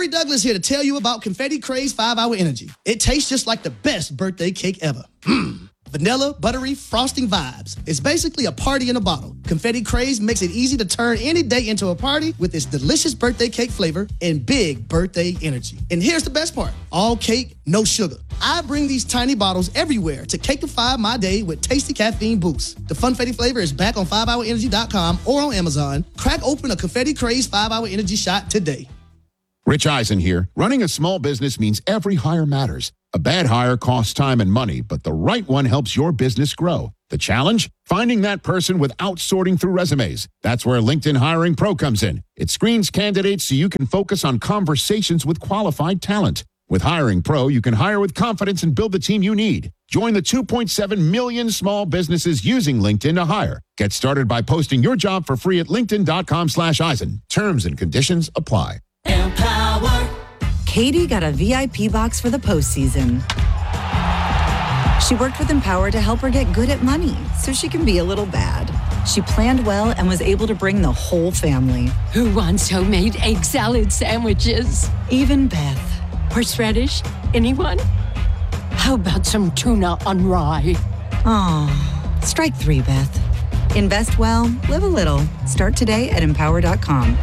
Gary Douglas here to tell you about Confetti Craze 5-Hour Energy. It tastes just like the best birthday cake ever. Vanilla, buttery, frosting vibes. It's basically a party in a bottle. Confetti Craze makes it easy to turn any day into a party with its delicious birthday cake flavor and big birthday energy. And here's the best part. All cake, no sugar. I bring these tiny bottles everywhere to cakeify my day with tasty caffeine boost. The Funfetti flavor is back on 5hourenergy.com or on Amazon. Crack open a Confetti Craze 5-Hour Energy shot today. Rich Eisen here. Running a small business means every hire matters. A bad hire costs time and money, but the right one helps your business grow. The challenge? Finding that person without sorting through resumes. That's where LinkedIn Hiring Pro comes in. It screens candidates so you can focus on conversations with qualified talent. With Hiring Pro, you can hire with confidence and build the team you need. Join the 2.7 million small businesses using LinkedIn to hire. Get started by posting your job for free at linkedin.com/Eisen. Terms and conditions apply. Empower. Katie got a VIP box for the postseason. She worked with Empower to help her get good at money so she can be a little bad. She planned well and was able to bring the whole family. Who wants homemade egg salad sandwiches? Even Beth. Horseradish? Anyone? How about some tuna on rye? Aw, strike 3, Beth. Invest well, live a little. Start today at empower.com.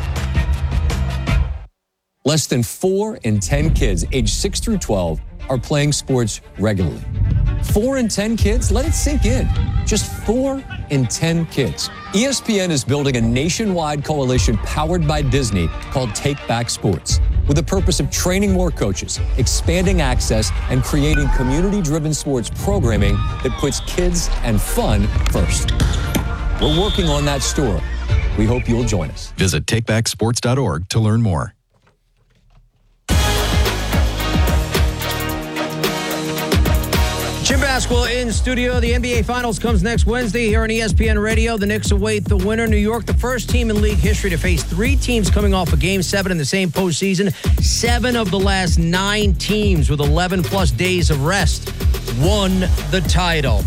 Less than 4 in 10 kids aged 6 through 12 are playing sports regularly. 4 in 10 kids? Let it sink in. Just 4 in 10 kids. ESPN is building a nationwide coalition powered by Disney called Take Back Sports, with the purpose of training more coaches, expanding access, and creating community-driven sports programming that puts kids and fun first. We're working on that story. We hope you'll join us. Visit takebacksports.org to learn more. Jim Basketball in studio. The NBA Finals comes next Wednesday here on ESPN Radio. The Knicks await the winner. New York, the first team in league history to face 3 teams coming off a Game 7 in the same postseason. 7 of the last 9 teams with 11-plus days of rest won the title.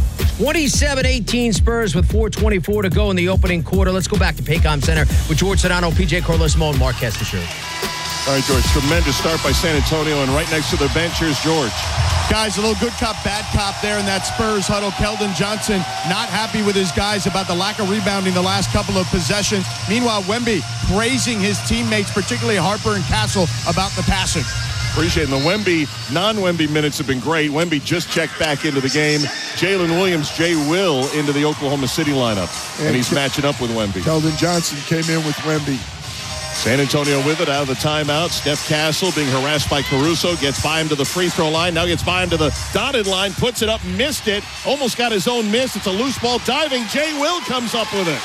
27-18 Spurs with 4:24 to go in the opening quarter. Let's go back to Paycom Center with George Sedano, PJ Carlesimo, and Mark Kestecher. All right, George, tremendous start by San Antonio, and right next to their bench, here's George. Guys, a little good cop, bad cop there in that Spurs huddle. Keldon Johnson not happy with his guys about the lack of rebounding the last couple of possessions. Meanwhile, Wemby praising his teammates, particularly Harper and Castle, about the passing. Appreciate it. And the Wemby, non-Wemby minutes have been great. Wemby just checked back into the game. Jalen Williams, Jay Will into the Oklahoma City lineup. And he's matching up with Wemby. Keldon Johnson came in with Wemby. San Antonio with it out of the timeout. Steph Castle being harassed by Caruso. Gets by him to the free throw line. Now gets by him to the dotted line. Puts it up. Missed it. Almost got his own miss. It's a loose ball. Diving. Jay Will comes up with it.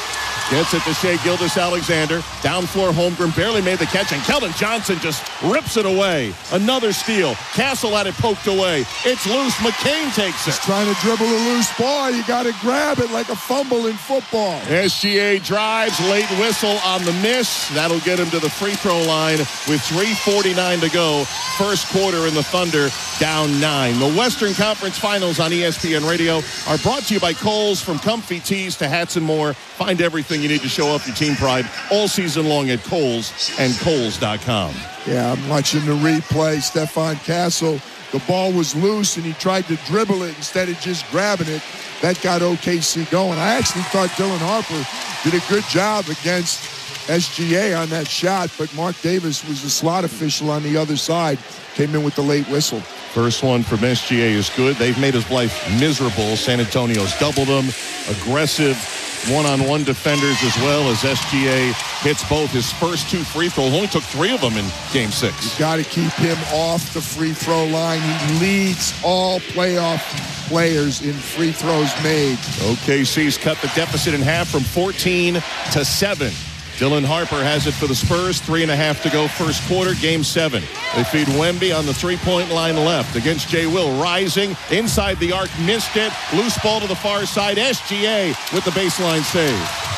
Gets it to Shai Gilgeous-Alexander. Down floor, Holmgren barely made the catch, and Keldon Johnson just rips it away. Another steal. Castle had it poked away. It's loose. McCain takes it. He's trying to dribble a loose ball. You got to grab it like a fumble in football. SGA drives. Late whistle on the miss. That'll get him to the free throw line with 3:49 to go. First quarter, in the Thunder down 9. The Western Conference Finals on ESPN Radio are brought to you by Kohl's. From comfy tees to hats and more. Find everything you need to show off your team pride all season long at Kohl's and Kohl's.com. Yeah, I'm watching the replay. Stephon Castle, the ball was loose, and he tried to dribble it instead of just grabbing it. That got OKC going. I actually thought Dylan Harper did a good job against SGA on that shot, but Mark Davis was the slot official on the other side. Came in with the late whistle. First one from SGA is good. They've made his life miserable. San Antonio's doubled him. Aggressive one-on-one defenders, as well as SGA hits both his first 2 free throws. Only took 3 of them in Game 6. You got to keep him off the free throw line. He leads all playoff players in free throws made. OKC's cut the deficit in half from 14 to 7. Dylan Harper has it for the Spurs. 3.5 to go first quarter, Game 7. They feed Wemby on the three-point line left against Jay Will. Rising inside the arc, missed it. Loose ball to the far side. SGA with the baseline save.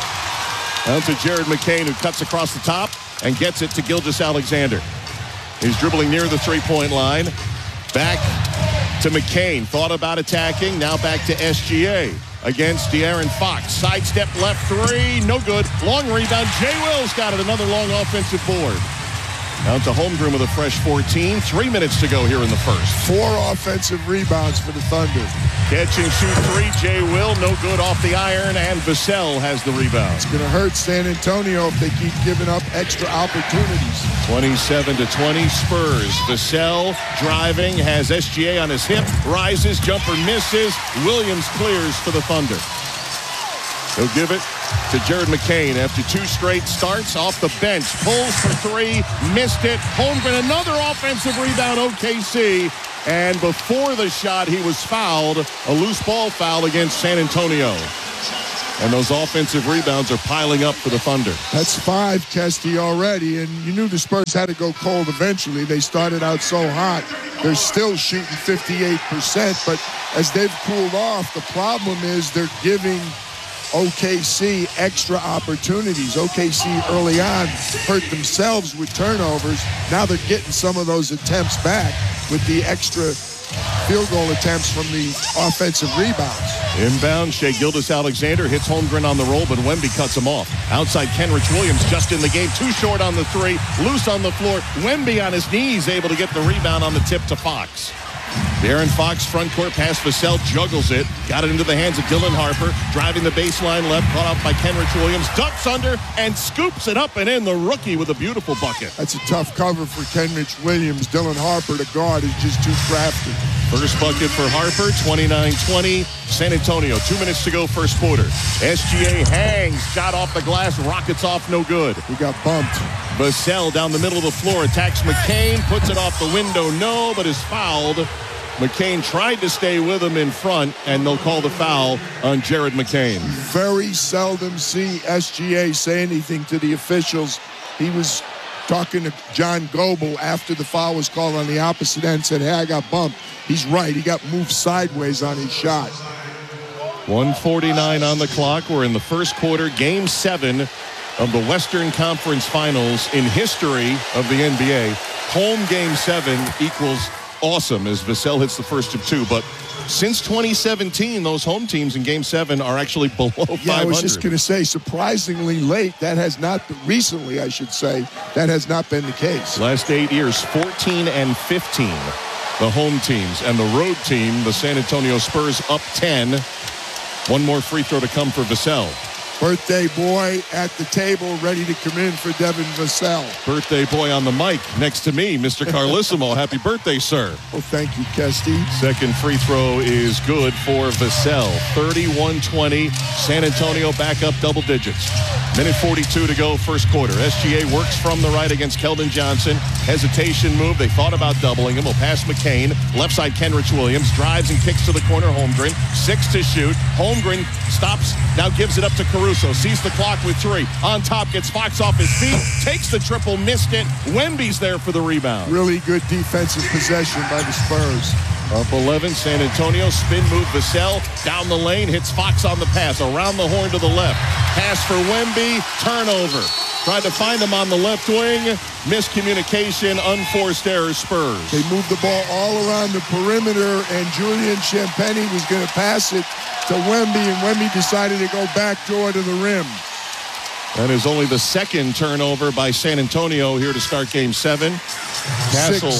Down to Jared McCain, who cuts across the top and gets it to Gilgeous-Alexander. He's dribbling near the three-point line. Back to McCain. Thought about attacking. Now back to SGA. Against De'Aaron Fox. Sidestep left 3. No good. Long rebound. Jay Will's got it. Another long offensive board. Out to Holmgren with a fresh 14. 3 minutes to go here in the first. 4 offensive rebounds for the Thunder. Catch and shoot 3. Jay Will, no good off the iron, and Vassell has the rebound. It's going to hurt San Antonio if they keep giving up extra opportunities. 27-20 Spurs. Vassell driving, has SGA on his hip, rises, jumper misses. Williams clears for the Thunder. He'll give it to Jared McCain after 2 straight starts off the bench. Pulls for 3, missed it. Holmgren, another offensive rebound, OKC. And before the shot, he was fouled. A loose ball foul against San Antonio. And those offensive rebounds are piling up for the Thunder. That's 5, Kesty, already. And you knew the Spurs had to go cold eventually. They started out so hot. They're still shooting 58%. But as they've cooled off, the problem is they're giving OKC extra opportunities. OKC early on hurt themselves with turnovers. Now they're getting some of those attempts back with the extra field goal attempts from the offensive rebounds. Inbound, Shai Gilgeous-Alexander hits Holmgren on the roll, but Wemby cuts him off. Outside, Kenrich Williams just in the game. Too short on the 3. Loose on the floor. Wemby on his knees, able to get the rebound on the tip to Fox. De'Aaron Fox, front court pass, Vassell juggles it. Got it into the hands of Dylan Harper. Driving the baseline left, caught off by Kenrich Williams. Ducks under and scoops it up and in. The rookie with a beautiful bucket. That's a tough cover for Kenrich Williams. Dylan Harper, the guard, is just too crafty. First bucket for Harper, 29-20. San Antonio, 2 minutes to go, first quarter. SGA hangs, shot off the glass, rockets off, no good. He got bumped. Vassell down the middle of the floor, attacks McCain, puts it off the window, no, but is fouled. McCain tried to stay with him in front, and they'll call the foul on Jared McCain. Very seldom see SGA say anything to the officials. He was talking to John Goebel after the foul was called on the opposite end, said, hey, I got bumped. He's right. He got moved sideways on his shot. 1:49 on the clock. We're in the first quarter, Game 7 of the Western Conference Finals in history of the NBA. Home Game 7 equals awesome as Vassell hits the first of 2. But since 2017, those home teams in Game 7 are actually below 500. Yeah, I was just going to say, surprisingly late. That has not, recently, I should say, that has not been the case. Last 8 years, 14 and 15. The home teams and the road team, the San Antonio Spurs, up 10. One more free throw to come for Vassell. Birthday boy at the table, ready to come in for Devin Vassell. Birthday boy on the mic next to me, Mr. Carlissimo. Happy birthday, sir. Oh, thank you, Kesty. Second free throw is good for Vassell. 31-20. San Antonio back up double digits. Minute 42 to go, first quarter. SGA works from the right against Keldon Johnson. Hesitation move. They thought about doubling him. Will pass McCain. Left side, Kenrich Williams. Drives and kicks to the corner, Holmgren. 6 to shoot. Holmgren stops, now gives it up to Caruso. Sees the clock with 3. On top, gets Fox off his feet. Takes the triple, missed it. Wemby's there for the rebound. Really good defensive possession by the Spurs. Up 11, San Antonio, spin move, Vassell, down the lane, hits Fox on the pass, around the horn to the left. Pass for Wemby, turnover. Tried to find him on the left wing, miscommunication, unforced error, Spurs. They moved the ball all around the perimeter, and Julian Champagny was going to pass it to Wemby, and Wemby decided to go backdoor to the rim. That is only the second turnover by San Antonio here to start Game 7. Castle.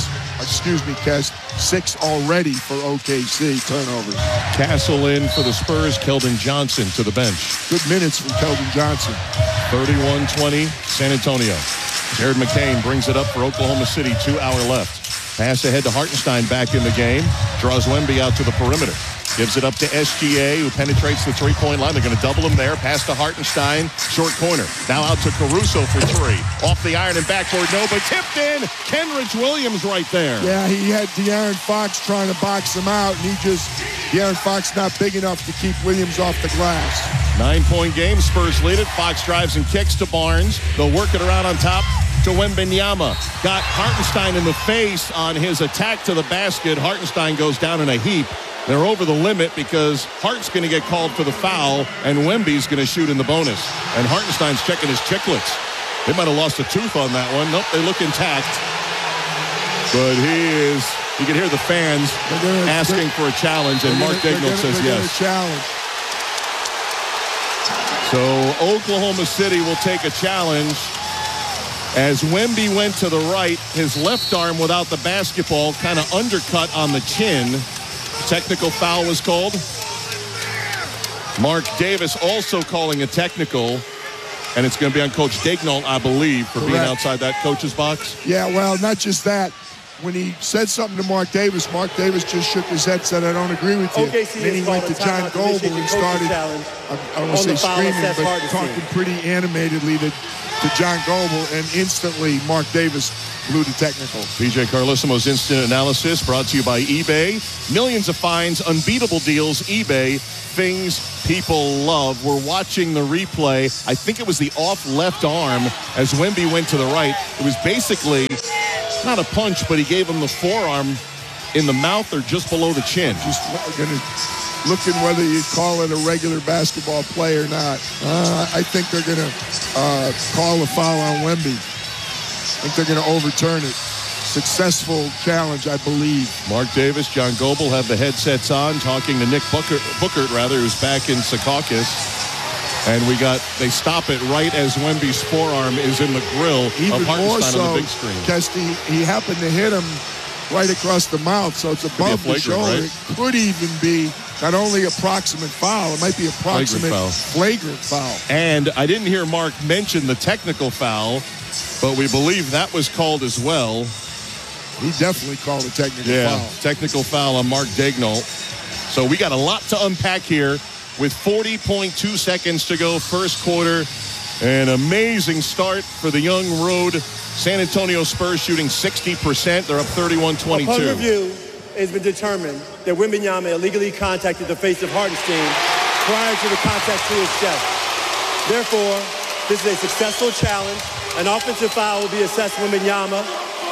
6 already for OKC turnovers. Castle in for the Spurs. Keldon Johnson to the bench. Good minutes from Keldon Johnson. 31-20 San Antonio. Jared McCain brings it up for Oklahoma City. 2 hour left. Pass ahead to Hartenstein back in the game. Draws Wemby out to the perimeter. Gives it up to SGA, who penetrates the three-point line. They're going to double him there. Pass to Hartenstein. Short corner. Now out to Caruso for 3. Off the iron and backboard. No, but tipped in. Kenrich Williams right there. Yeah, he had De'Aaron Fox trying to box him out, and De'Aaron Fox not big enough to keep Williams off the glass. 9-point game. Spurs lead it. Fox drives and kicks to Barnes. They'll work it around on top to Wembanyama. Got Hartenstein in the face on his attack to the basket. Hartenstein goes down in a heap. They're over the limit because Hart's going to get called for the foul, and Wemby's going to shoot in the bonus. And Hartenstein's checking his chiclets. They might have lost a tooth on that one. Nope, they look intact. But you can hear the fans asking for a challenge, and Mark Daigneault says yes. Challenge. So Oklahoma City will take a challenge As Wemby went to the right, his left arm without the basketball kind of undercut on the chin. Technical foul was called. Mark Davis also calling a technical. And it's going to be on Coach Daigneault, I believe, for being outside that coach's box. Yeah, well, not just that. When he said something to Mark Davis just shook his head and said, I don't agree with you. Then he went to John Goble and started, I don't want to say screaming, but talking pretty animatedly to John Goble, and instantly Mark Davis blew the technical. PJ Carlissimo's Instant Analysis brought to you by eBay. Millions of finds, unbeatable deals, eBay. Things people love. We're watching the replay. I think it was the off left arm as Wemby went to the right. It was basically not a punch, but he gave him the forearm in the mouth or just below the chin. Just looking whether you call it a regular basketball play or not. I think they're going to call a foul on Wemby. I think they're going to overturn it. Successful challenge, I believe. Mark Davis, John Goble have the headsets on, talking to Nick Bookert, who's back in Secaucus. And they stop it right as Wemby's forearm is in the grill Even of Hartenstein more so, on the big screen. Kesty, he happened to hit him right across the mouth, so it's above the shoulder. Right? It could even be not only approximate foul, it might be approximate flagrant foul. And I didn't hear Mark mention the technical foul, but we believe that was called as well. He definitely called a technical foul. Technical foul on Mark Daigneault. So we got a lot to unpack here with 40.2 seconds to go first quarter. An amazing start for the young road San Antonio Spurs, shooting 60%. They're up 31-22. Upon review, it's been determined that Wembanyama illegally contacted the face of Hartenstein prior to the contact to his chest. Therefore, this is a successful challenge. An offensive foul will be assessed to Wembanyama.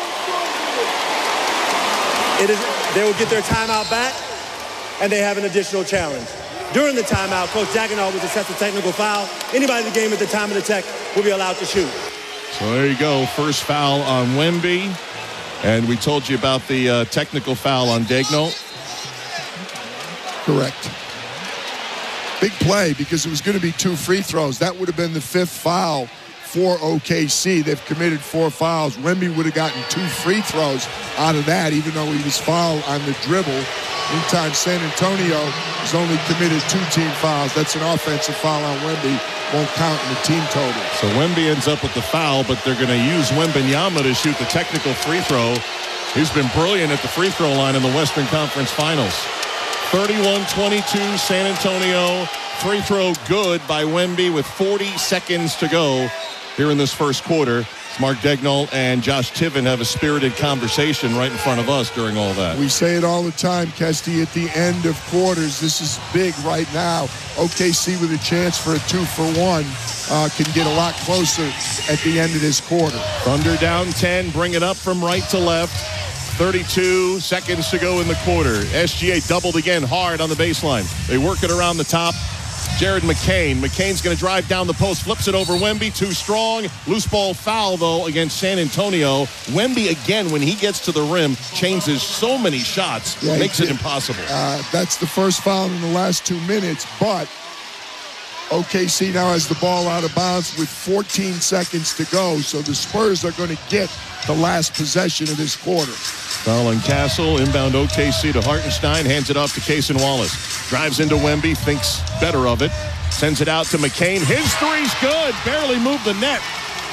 They will get their timeout back, and they have an additional challenge. During the timeout, Coach Daigneault was assessed a technical foul. Anybody in the game at the time of the tech will be allowed to shoot. So there you go. First foul on Wemby. And we told you about the technical foul on Daigneault. Correct. Big play because it was going to be 2 free throws. That would have been the 5th foul for OKC. They've committed 4 fouls. Wemby would have gotten 2 free throws out of that, even though he was fouled on the dribble. Meantime, San Antonio has only committed 2 team fouls. That's an offensive foul on Wemby. Won't count in the team total. So Wemby ends up with the foul, but they're going to use Wembanyama to shoot the technical free throw. He's been brilliant at the free throw line in the Western Conference Finals. 31-22 San Antonio. Free throw good by Wemby with 40 seconds to go here in this first quarter. Mark Daigneault and Josh Tiven have a spirited conversation right in front of us during all that. We say it all the time, Kesty, at the end of quarters. This is big right now. OKC with a chance for a 2-for-1 can get a lot closer at the end of this quarter. Thunder down 10, bring it up from right to left. 32 seconds to go in the quarter. SGA doubled again hard on the baseline. They work it around the top. Jared McCain. McCain's going to drive down the post, flips it over Wemby, too strong. Loose ball foul, though, against San Antonio. Wemby, again, when he gets to the rim, changes so many shots, makes it impossible. That's the first foul in the last 2 minutes, but OKC now has the ball out of bounds with 14 seconds to go, so the Spurs are going to get the last possession of this quarter. Foul on Castle, inbound OKC to Hartenstein, hands it off to Cason Wallace. Drives into Wemby, thinks better of it, sends it out to McCain. His three's good, barely moved the net.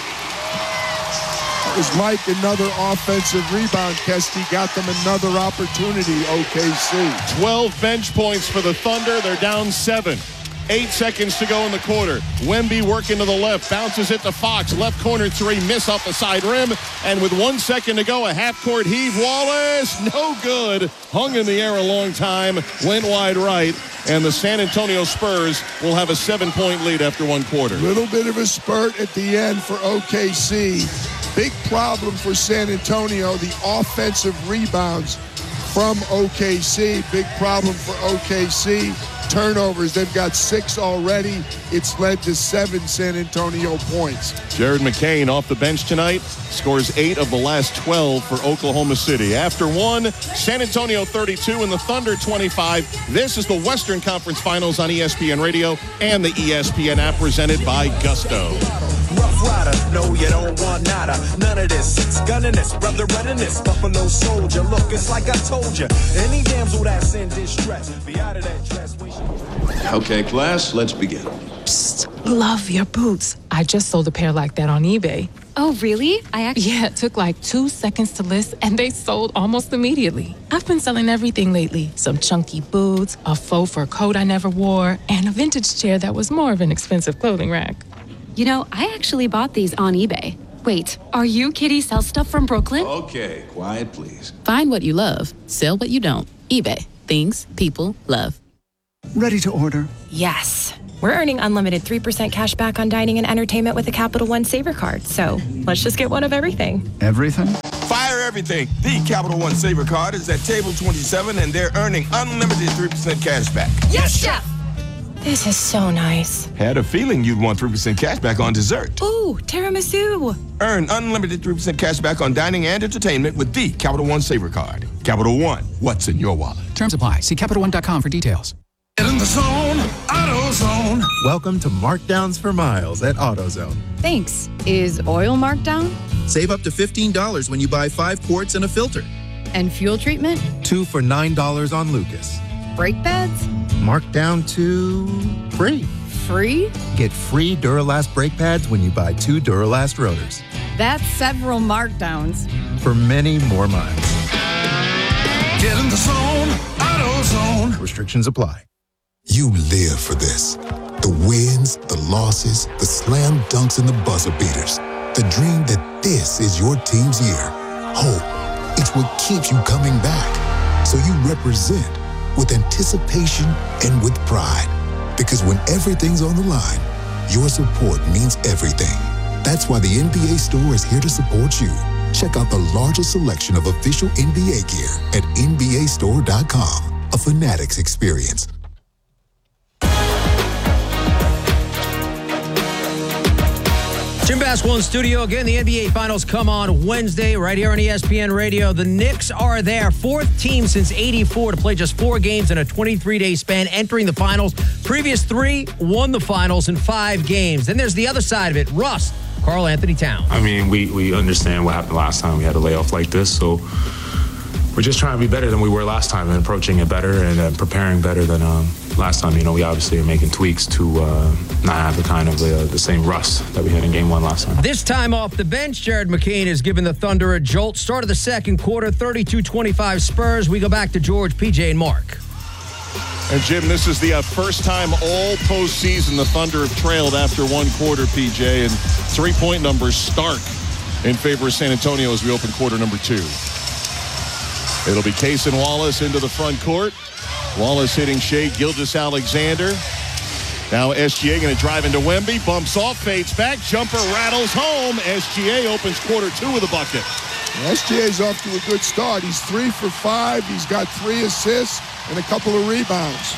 It was like another offensive rebound. Kesty got them another opportunity, OKC. 12 bench points for the Thunder, they're down 7. 8 seconds to go in the quarter. Wemby working to the left, bounces it to Fox. Left corner 3, miss off the side rim. And with 1 second to go, a half-court heave. Wallace, no good. Hung in the air a long time, went wide right. And the San Antonio Spurs will have a 7-point lead after 1 quarter. Little bit of a spurt at the end for OKC. Big problem for San Antonio, the offensive rebounds from OKC. Big problem for OKC. Turnovers, they've got 6 already. It's led to 7 San Antonio points. Jared McCain off the bench tonight, scores 8 of the last 12 for Oklahoma City. After 1, San Antonio 32 and the Thunder 25. This is the Western Conference Finals on ESPN Radio and the ESPN app presented by Gusto. Rough Rider, no, you don't want nada. None of this. It's gunning this, brother running this. Buffalo Soldier, look, it's like I told you. Any damsel that's in distress, be out of that dress when she... Okay, class, let's begin. Psst, love your boots. I just sold a pair like that on eBay. Oh, really? Yeah, it took like 2 seconds to list, and they sold almost immediately. I've been selling everything lately. Some chunky boots, a faux fur coat I never wore, and a vintage chair that was more of an expensive clothing rack. You know, I actually bought these on eBay. Wait, are you Kitty Sell Stuff from Brooklyn? Okay, quiet, please. Find what you love. Sell what you don't. eBay. Things people love. Ready to order? Yes. We're earning unlimited 3% cash back on dining and entertainment with a Capital One Saver card. So let's just get one of everything. Everything? Fire everything. The Capital One Saver card is at table 27, and they're earning unlimited 3% cash back. Yes, Chef! This is so nice. Had a feeling you'd want 3% cash back on dessert. Ooh, tiramisu. Earn unlimited 3% cash back on dining and entertainment with the Capital One Saver card. Capital One, what's in your wallet? Terms apply. See CapitalOne.com for details. Get in the zone, AutoZone. Welcome to Markdowns for Miles at AutoZone. Thanks. Is oil marked down? Save up to $15 when you buy 5 quarts and a filter. And fuel treatment? 2 for $9 on Lucas. Brake pads? Marked down to free. Free? Get free Duralast brake pads when you buy 2 Duralast rotors. That's several markdowns. For many more miles. Get in the zone, AutoZone. Restrictions apply. You live for this. The wins, the losses, the slam dunks, and the buzzer beaters. The dream that this is your team's year. Hope, it's what keeps you coming back. So you represent with anticipation and with pride. Because when everything's on the line, your support means everything. That's why the NBA Store is here to support you. Check out the largest selection of official NBA gear at NBAstore.com. A Fanatics experience. Jim Basketball in studio. Again, the NBA Finals come on Wednesday right here on ESPN Radio. The Knicks are their 4th team since '84 to play just 4 games in a 23-day span, entering the Finals. Previous 3 won the Finals in 5 games. Then there's the other side of it. Russ, Karl Anthony Towns. I mean, we understand what happened last time we had a layoff like this, so we're just trying to be better than we were last time and approaching it better and preparing better than last time. You know, we obviously are making tweaks to not have the kind of the same rust that we had in Game 1 last time. This time off the bench, Jared McCain has given the Thunder a jolt. Start of the second quarter, 32-25 Spurs. We go back to George, PJ, and Mark. And, Jim, this is the first time all postseason the Thunder have trailed after 1 quarter, PJ, and 3-point numbers stark in favor of San Antonio as we open quarter number 2. It'll be Cason Wallace into the front court. Wallace hitting Shai Gilgeous-Alexander. Now SGA going to drive into Wemby. Bumps off, fades back. Jumper rattles home. SGA opens quarter 2 with a bucket. SGA's off to a good start. He's 3 for 5. He's got 3 assists and a couple of rebounds.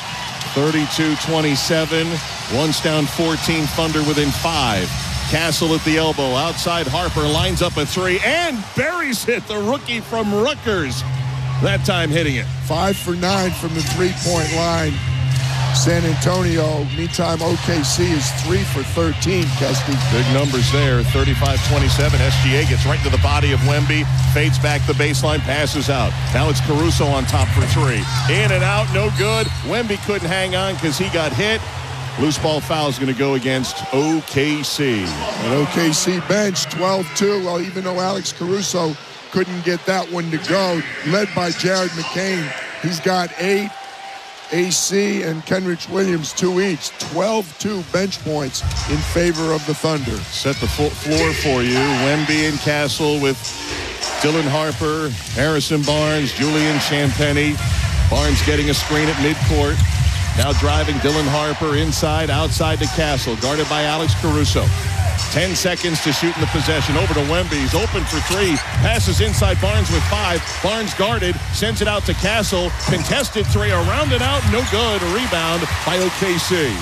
32-27. Once down 14. Thunder within 5. Castle at the elbow. Outside Harper lines up a 3 and buries it. The rookie from Rutgers. That time hitting it. 5 for 9 from the 3-point line. San Antonio. Meantime, OKC is 3 for 13, Kesty. Big numbers there. 35-27. SGA gets right to the body of Wemby. Fades back the baseline. Passes out. Now it's Caruso on top for 3. In and out. No good. Wemby couldn't hang on because he got hit. Loose ball foul is going to go against OKC. An OKC bench, 12-2. Well, even though Alex Caruso couldn't get that one to go, led by Jared McCain. He's got 8. AC and Kenrich Williams 2 each. 12-2 bench points in favor of the Thunder. Set the floor for you. Wemby and Castle with Dylan Harper, Harrison Barnes, Julian Champagnie. Barnes getting a screen at midcourt. Now driving Dylan Harper inside, outside to Castle, guarded by Alex Caruso. 10 seconds to shoot in the possession. Over to Wemby. He's open for 3. Passes inside Barnes with 5. Barnes guarded. Sends it out to Castle. Contested 3. Around and out. No good. A rebound by OKC.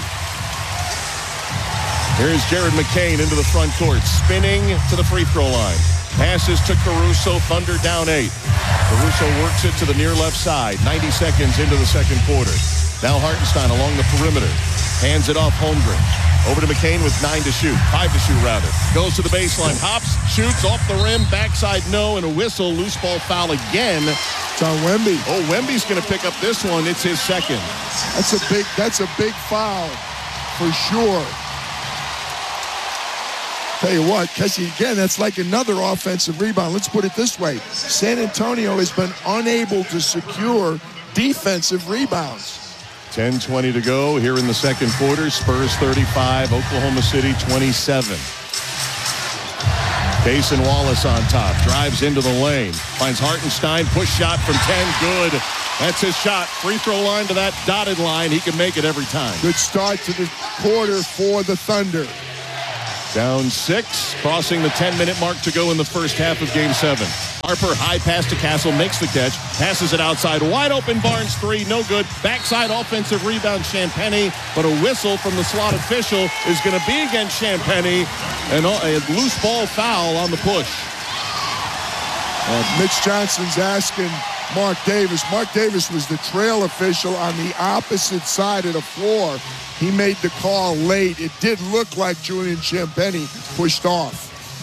Here's Jared McCain into the front court. Spinning to the free throw line. Passes to Caruso. Thunder down 8. Caruso works it to the near left side. 90 seconds into the second quarter. Now Hartenstein along the perimeter. Hands it off Holmgren. Over to McCain with 5 to shoot rather. Goes to the baseline, hops, shoots off the rim, backside no, and a whistle, loose ball foul again. It's on Wemby. Oh, Wemby's going to pick up this one. It's his second. That's a big foul for sure. Tell you what, Kessie, again, that's like another offensive rebound. Let's put it this way. San Antonio has been unable to secure defensive rebounds. 10:20 to go here in the second quarter. Spurs 35, Oklahoma City 27. Cason Wallace on top, drives into the lane, finds Hartenstein, push shot from 10, good. That's his shot. Free throw line to that dotted line. He can make it every time. Good start to the quarter for the Thunder. Down 6, crossing the 10-minute mark to go in the first half of Game 7. Harper, high pass to Castle, makes the catch, passes it outside, wide open, Barnes 3, no good. Backside offensive rebound, Champagnie, but a whistle from the slot official is going to be against Champagnie, and a loose ball foul on the push. Mitch Johnson's asking Mark Davis. Mark Davis was the trail official on the opposite side of the floor. He made the call late. It did look like Julian Champagnie pushed off.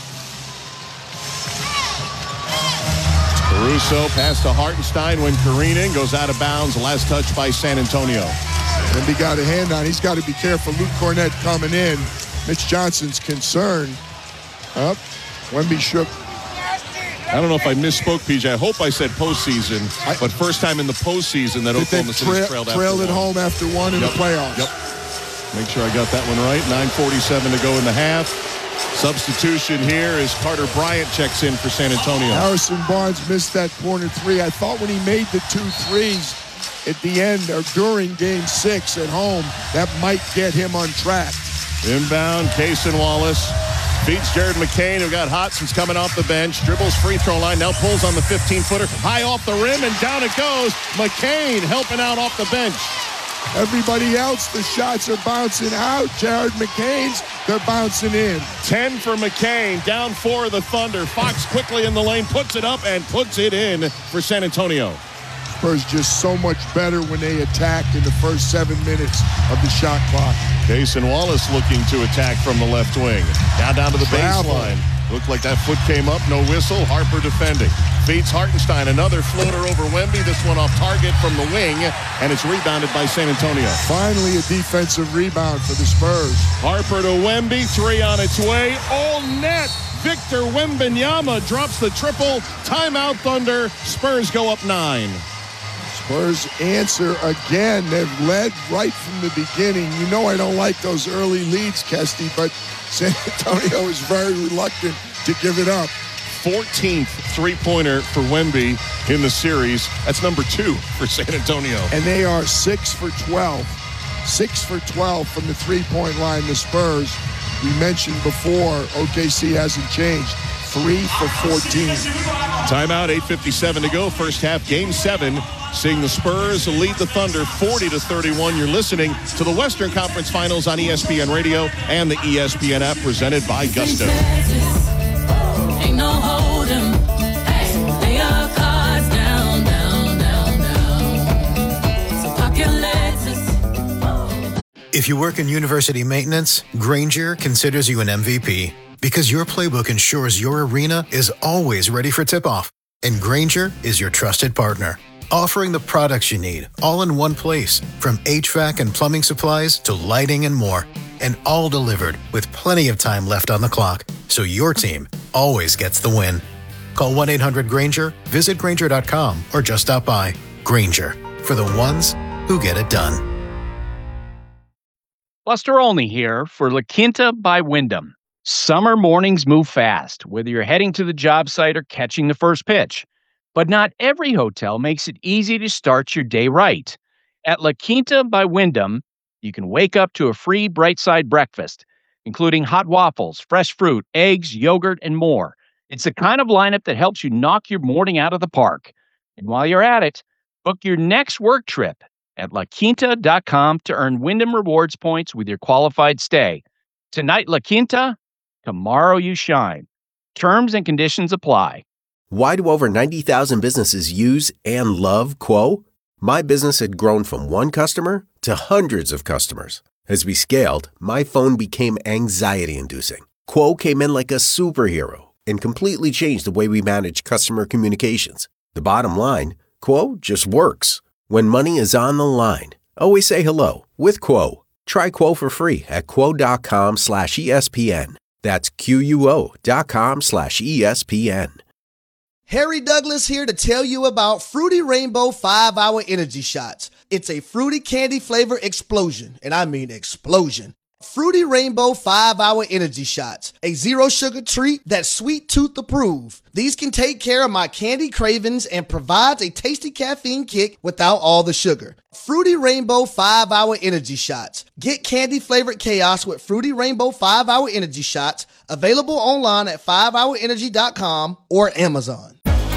Caruso pass to Hartenstein when careening, goes out of bounds. Last touch by San Antonio. Wemby got a hand on. He's got to be careful. Luke Cornett coming in. Mitch Johnson's concerned. Up. Wemby shook. I don't know if I misspoke, PJ. I hope I said postseason, but first time in the postseason that Oklahoma City trailed at home after one in the playoffs. Yep. Make sure I got that one right. 9:47 to go in the half. Substitution here as Carter Bryant checks in for San Antonio. Harrison Barnes missed that corner 3. I thought when he made the 2 threes at the end or during Game 6 at home, that might get him on track. Inbound, Cason Wallace beats Jared McCain, who got hot since coming off the bench. Dribbles free throw line, now pulls on the 15-footer. High off the rim, and down it goes. McCain helping out off the bench. Everybody else, the shots are bouncing out. Jared McCain's, they're bouncing in. 10 for McCain, down 4 of the Thunder. Fox quickly in the lane, puts it up and puts it in for San Antonio. Spurs just so much better when they attack in the first 7 minutes of the shot clock. Cason Wallace looking to attack from the left wing. Now down to the baseline. Looked like that foot came up, no whistle. Harper defending. Beats Hartenstein, another floater over Wemby. This one off target from the wing, and it's rebounded by San Antonio. Finally a defensive rebound for the Spurs. Harper to Wemby, 3 on its way. All net. Victor Wembanyama drops the triple. Timeout Thunder. Spurs go up 9. Spurs answer again. They've led right from the beginning. You know I don't like those early leads, Kesty, but San Antonio is very reluctant to give it up. 14th three-pointer for Wemby in the series. That's number 2 for San Antonio. And they are 6 for 12. 6 for 12 from the three-point line. The Spurs, we mentioned before, OKC hasn't changed. 3 for 14. Timeout, 8:57 to go. First half, Game 7. Seeing the Spurs lead the Thunder 40-31. You're listening to the Western Conference Finals on ESPN Radio and the ESPN app, presented by Gusto. Ain't no hold 'em. Lay your cards down, down, down, down. So pop your Lexus. If you work in university maintenance, Grainger considers you an MVP because your playbook ensures your arena is always ready for tip-off. And Grainger is your trusted partner, offering the products you need all in one place, from HVAC and plumbing supplies to lighting and more. And all delivered with plenty of time left on the clock, so your team always gets the win. Call 1-800-GRAINGER, visit Grainger.com, or just stop by. Grainger, for the ones who get it done. Buster Olney here for La Quinta by Wyndham. Summer mornings move fast, whether you're heading to the job site or catching the first pitch. But not every hotel makes it easy to start your day right. At La Quinta by Wyndham, you can wake up to a free Bright Side breakfast, including hot waffles, fresh fruit, eggs, yogurt, and more. It's the kind of lineup that helps you knock your morning out of the park. And while you're at it, book your next work trip at LaQuinta.com to earn Wyndham Rewards points with your qualified stay. Tonight, La Quinta, tomorrow you shine. Terms and conditions apply. Why do over 90,000 businesses use and love Quo? My business had grown from one customer to hundreds of customers. As we scaled, my phone became anxiety-inducing. Quo came in like a superhero and completely changed the way we manage customer communications. The bottom line, Quo just works. When money is on the line, always say hello with Quo. Try Quo for free at quo.com/ESPN. That's QUO.com/ESPN. Harry Douglas here to tell you about Fruity Rainbow 5-Hour Energy Shots. It's a fruity candy flavor explosion, and I mean explosion. Fruity Rainbow 5-Hour Energy Shots, a zero sugar treat that's sweet tooth approved. These can take care of my candy cravings and provides a tasty caffeine kick without all the sugar. Fruity Rainbow 5-Hour Energy Shots. Get candy flavored chaos with Fruity Rainbow 5-Hour Energy Shots, available online at 5hourenergy.com or Amazon.